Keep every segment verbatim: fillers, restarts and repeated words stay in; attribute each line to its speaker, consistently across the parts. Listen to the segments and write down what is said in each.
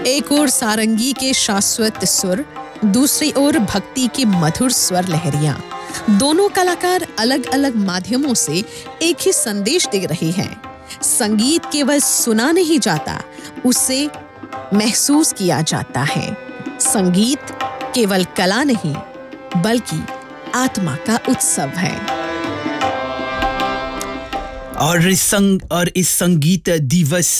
Speaker 1: एक ओर सारंगी के शाश्वत सुर, दूसरी ओर भक्ति के मधुर स्वर लहरियां। दोनों कलाकार अलग अलग माध्यमों से एक ही संदेश दे रहे हैं। संगीत केवल सुना नहीं जाता, उसे महसूस किया जाता है। संगीत केवल कला नहीं, बल्कि आत्मा का उत्सव है।
Speaker 2: और इस संग और इस संगीत दिवस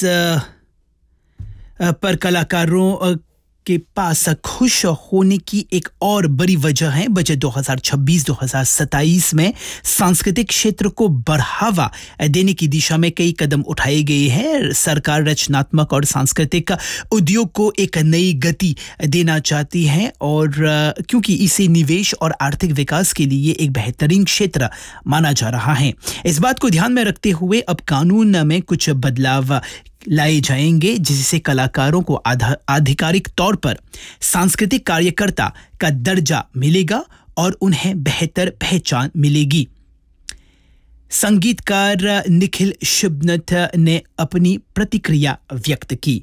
Speaker 2: पर कलाकारों के पास खुश होने की एक और बड़ी वजह है। बजट दो हज़ार छब्बीस दो हज़ार सत्ताईस में सांस्कृतिक क्षेत्र को बढ़ावा देने की दिशा में कई कदम उठाए गए हैं। सरकार रचनात्मक और सांस्कृतिक उद्योग को एक नई गति देना चाहती है, और क्योंकि इसे निवेश और आर्थिक विकास के लिए एक बेहतरीन क्षेत्र माना जा रहा है। इस बात को ध्यान में रखते हुए अब कानून में कुछ बदलाव लाए जाएंगे, जिससे कलाकारों को आधिकारिक तौर पर सांस्कृतिक कार्यकर्ता का दर्जा मिलेगा और उन्हें बेहतर पहचान मिलेगी। संगीतकार निखिल शिबनथ ने अपनी प्रतिक्रिया व्यक्त की।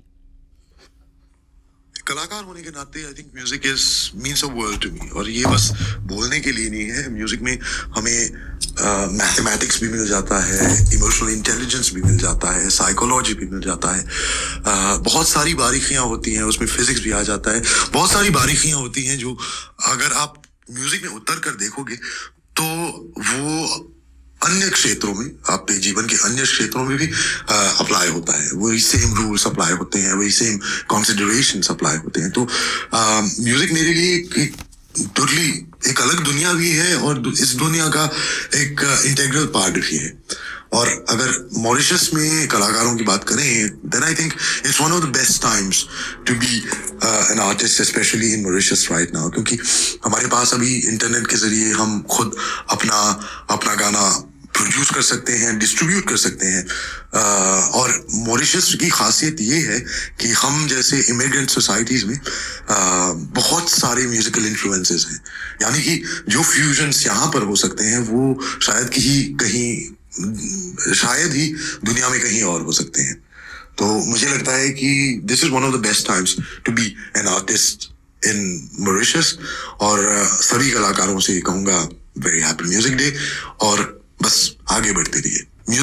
Speaker 3: कलाकार होने के नाते I think music is means a world to me, और ये बस बोलने के लिए नहीं है। म्यूजिक में हमें मैथमेटिक्स uh, भी मिल जाता है, इमोशनल इंटेलिजेंस भी मिल जाता है, साइकोलॉजी भी मिल जाता है। uh, बहुत सारी बारीकियां होती हैं उसमें, फिजिक्स भी आ जाता है। बहुत सारी बारीकियां होती हैं जो अगर आप म्यूजिक में उतर कर देखोगे तो वो अन्य क्षेत्रों में, आपके जीवन के अन्य क्षेत्रों में भी अप्लाई होता है। वही सेम रूल्स अप्लाई होते हैं, वही सेम कॉन्सिडरेशंस अप्लाई होते हैं। तो म्यूजिक मेरे लिए एक टोटली एक अलग दुनिया भी है, और इस दुनिया का एक इंटीग्रल पार्ट भी है। और अगर मॉरिशस में कलाकारों की बात करें, then I think it's one of the best times to be an artist, specially in Mauritius right now, क्योंकि हमारे पास अभी इंटरनेट के जरिए हम खुद अपना अपना गाना प्रोड्यूस कर सकते हैं, डिस्ट्रीब्यूट कर सकते हैं। uh, और मॉरिशस की खासियत ये है कि हम जैसे इमिग्रेंट सोसाइटीज में uh, बहुत सारे म्यूजिकल इन्फ्लुएंसेस हैं, यानी कि जो फ्यूजन्स यहाँ पर हो सकते हैं वो शायद कहीं कहीं शायद ही दुनिया में कहीं और हो सकते हैं। तो मुझे लगता है कि this is one of the best times to be an artist in Mauritius, और uh, सभी कलाकारों से कहूँगा वेरी हैप्पी म्यूजिक डे, और बस आगे बढ़ते रहिए।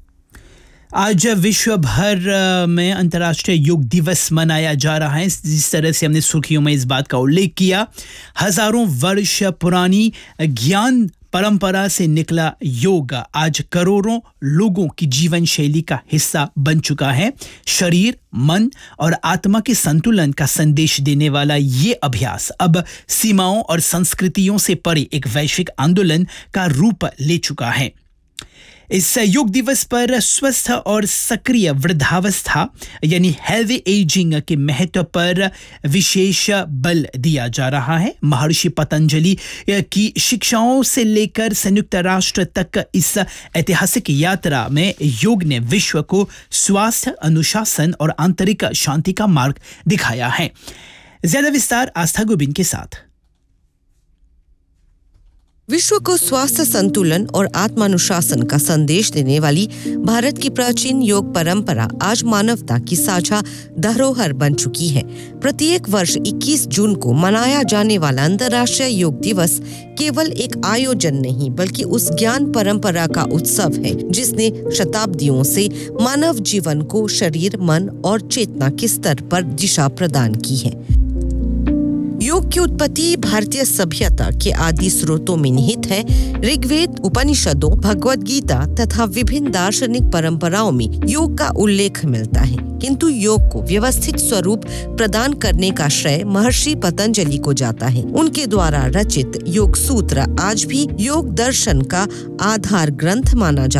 Speaker 2: आज विश्व भर में अंतर्राष्ट्रीय योग दिवस मनाया जा रहा है। जिस तरह से हमने सुर्खियों में इस बात का उल्लेख किया, हजारों वर्ष पुरानी ज्ञान परंपरा से निकला योग आज करोड़ों लोगों की जीवन शैली का हिस्सा बन चुका है। शरीर, मन और आत्मा के संतुलन का संदेश देने वाला ये अभ्यास अब सीमाओं और संस्कृतियों से परे एक वैश्विक आंदोलन का रूप ले चुका है। इस योग दिवस पर स्वस्थ और सक्रिय वृद्धावस्था यानी हेल्दी एजिंग के महत्व पर विशेष बल दिया जा रहा है। महर्षि पतंजलि की शिक्षाओं से लेकर संयुक्त राष्ट्र तक इस ऐतिहासिक यात्रा में योग ने विश्व को स्वास्थ्य, अनुशासन और आंतरिक शांति का मार्ग दिखाया है। ज्यादा विस्तार आस्था गोबिंद के साथ।
Speaker 4: विश्व को स्वास्थ्य, संतुलन और आत्मानुशासन का संदेश देने वाली भारत की प्राचीन योग परंपरा आज मानवता की साझा धरोहर बन चुकी है। प्रत्येक वर्ष इक्कीस जून को मनाया जाने वाला अंतर्राष्ट्रीय योग दिवस केवल एक आयोजन नहीं, बल्कि उस ज्ञान परंपरा का उत्सव है जिसने शताब्दियों से मानव जीवन को शरीर, मन और चेतना के स्तर पर दिशा प्रदान की है। योग की उत्पत्ति भारतीय सभ्यता के आदि स्रोतों में निहित है। ऋग्वेद, उपनिषदों, भगवद गीता तथा विभिन्न दार्शनिक परंपराओं में योग का उल्लेख मिलता है, किंतु योग को व्यवस्थित स्वरूप प्रदान करने का श्रेय महर्षि पतंजलि को जाता है। उनके द्वारा रचित योग सूत्र आज भी योग दर्शन का आधार ग्रंथ माना जाता है।